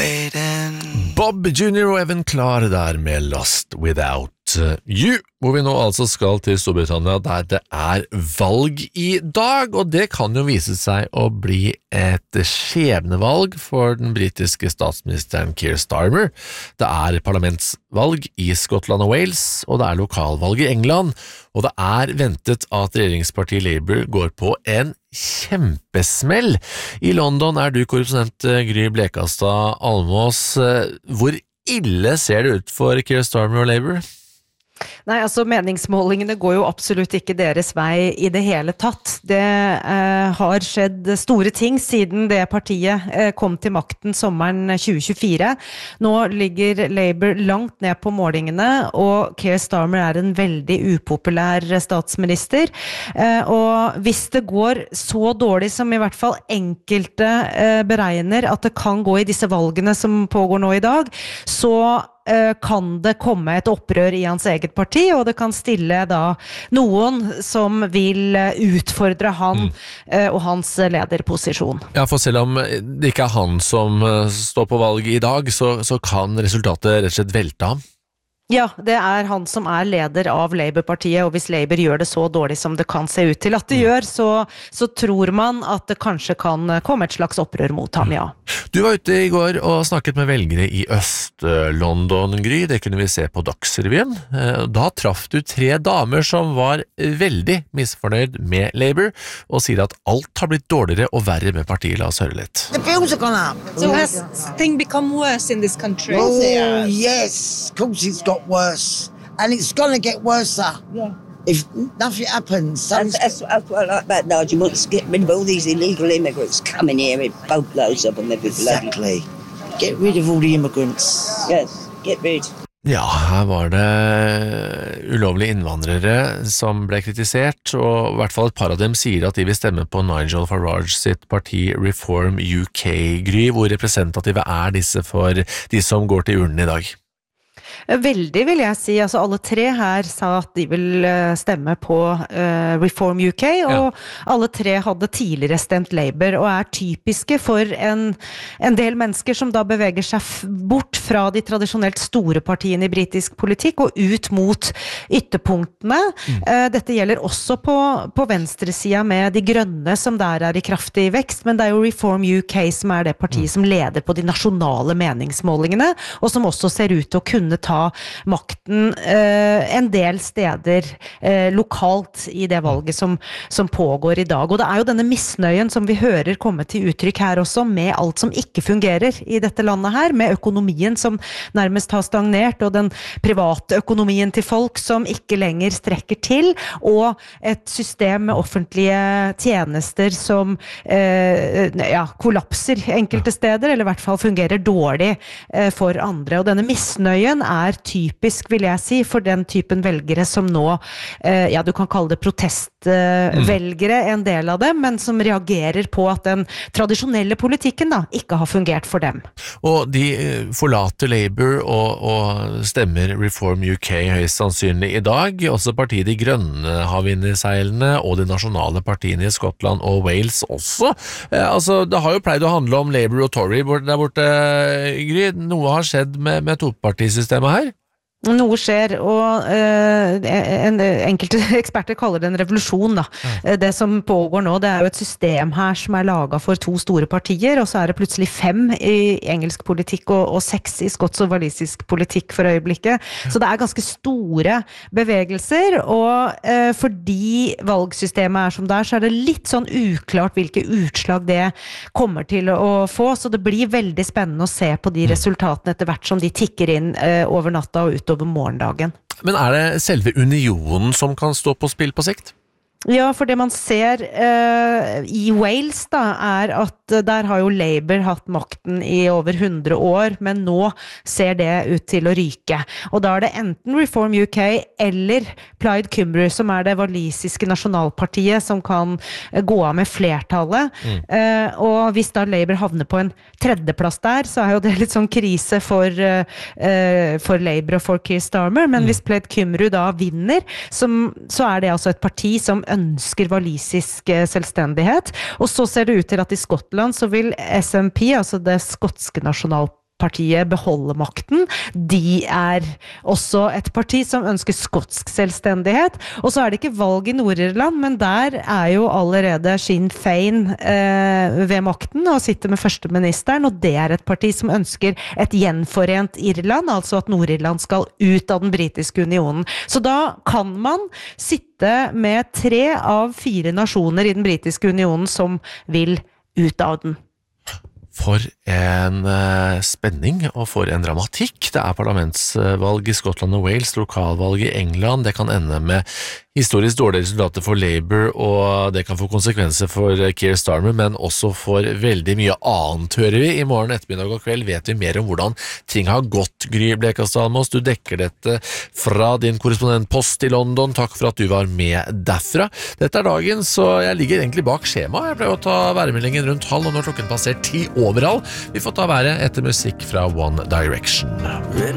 Bob Jr. og Evan Klar der med Lost Without You, hvor vi nå altså skal til Storbritannia der det valg i dag, og det kan jo vise seg å bli et skjebnevalg for den britiske statsministeren Keir Starmer. Det parlamentsvalg i Skottland og Wales, og det lokalvalg i England, og det ventet at regjeringspartiet Labour går på en kjempesmell. I London du korrespondent Gry Blekastad Almås. Hvor ille ser det ut for Keir Starmer og Labour? Nei, altså meningsmålingene går jo absolutt ikke deres vei i det hele tatt. Det har skjedd store ting siden det partiet kom til makten sommeren 2024. Nå ligger Labour langt ned på målingene, og Keir Starmer en veldig upopulær statsminister. Og hvis det går så dårlig som i hvert fall enkelte beregner at det kan gå i disse valgene som pågår nå i dag, så kan det komme et opprør i hans eget parti, og det kan stille da noen som vil utfordre han og hans lederposisjon. Ja, for selv om det ikke han som står på valget i dag, så kan resultatet rett og slett velte ham. Ja, det han som leder av Labour-partiet, og hvis Labour gjør det så dårlig som det kan se ut til at det gjør, så tror man at det kanskje kan komme et slags opprør mot ham, ja. Du var ute i går og snakket med velgere i Øst-London, Gry. Det kunne vi se på Dagsrevyen. Da traff du 3 damer som var veldig misfornøyd med Labour, og sier at alt har blitt dårligere og verre med partiet. La oss høre litt. The bills have gone up. So has things become worse in this country? Oh, yes. Of course it's got worse. And it's going to get worse. Yeah. If nothing happens. That's what I like about Nigel. He wants to get rid of all these illegal immigrants coming here in boatloads of them every bloody. Exactly. Get rid of all the immigrants. Yes, get rid. Ja, her var det ulovlige innvandrere som ble kritisert, og i hvert fall et par av dem sier at de vil stemme på Nigel Farage sitt parti Reform UK. Gry, hvor representative disse for de som går til urnen i dag? Veldig vil jeg si, altså alle 3 her sa at de vil stemme på Reform UK, og alle 3 hadde tidligere stemt Labour, og typiske for en del mennesker som da beveger seg bort fra de tradisjonelt store partiene i britisk politikk og ut mot ytterpunktene. Dette gjelder også på venstresiden med de grønne som der i kraftig vekst, men det jo Reform UK som det partiet som leder på de nasjonale meningsmålingene, og som også ser ut til å kunne ta makten en del steder lokalt i det valget som pågår i dag. Og det jo denne misnøyen som vi hører komme til uttrykk her også, med alt som ikke fungerer i dette landet her, med økonomien som nærmest har stagnert, og den private økonomien til folk som ikke lenger strekker til, og et system med offentlige tjenester som kollapser enkelte steder, eller i hvert fall fungerer dårlig for andre. Og denne misnøyen typisk, vil jeg si, for den typen velgere som nå, du kan kalle det protestvelgere, en del av dem, men som reagerer på at den tradisjonelle politikken da, ikke har fungert for dem. Og de forlater Labour og stemmer Reform UK høyst sannsynlig i dag. Også partiet De Grønne har vinnerseilene, og de nasjonale partiene i Skottland og Wales også. Altså, det har jo pleid å handle om Labour og Tory der borte, Gry. Noe har skjedd med topartisystemet her? Noe skjer, og enkelte eksperter kaller det en revolusjon da. Det som pågår nå, det jo et system her som laget for 2 store partier, og så det plutselig 5 i engelsk politikk og 6 i skotsk og walisisk politikk for øyeblikket. Så det ganske store bevegelser, og fordi valgsystemet som det så det litt sånn uklart hvilke utslag det kommer til å få, så det blir veldig spennende å se på de resultatene etter hvert som de tikker inn over natta og ut over morgendagen. Men det selve unionen som kan stå på spill på sikt? Ja, for det man ser i Wales da, at der har jo Labour hatt makten i over 100 år, men nå ser det ut til å ryke. Og da det enten Reform UK eller Plaid Cymru, som det walisiske nasjonalpartiet, som kan gå av med flertallet. Og hvis da Labour havner på en 3.-plass der, så jo det litt sånn krise for Labour og for Keir Starmer, men hvis Plaid Cymru da vinner, så det altså et parti som ønsker walisisk selvstendighet, og så ser det ut til at i Skottland så vil SNP, altså det skotske partiet beholde makten. De også et parti som ønsker skotsk selvstendighet. Og så det ikke valg i Nord-Irland, men der jo allerede Sinn Féin ved makten og sitter med førsteministeren, og det et parti som ønsker et gjenforent Irland, altså at Nord-Irland skal ut av den britiske unionen. Så da kan man sitte med 3 av 4 nasjoner i den britiske unionen som vil ut av den. For en spenning og for en dramatikk. Det parlamentsvalg i Skottland og Wales, lokalvalg i England. Det kan ende med historisk dårlige resultater for Labour, og det kan få konsekvenser for Keir Starmer, men også for veldig mye annet, hører vi. I morgen ettermiddag og kveld vet vi mer om hvordan ting har gått. Gry Blekastad Almås, du dekker dette fra din korrespondentpost i London. Takk for at du var med derfra. Dette dagen, så jeg ligger egentlig bak skjema. Jeg pleier å ta værmeldingen rundt halv, og når klokken passer 10 overall. Vi får ta været etter musikk fra One Direction.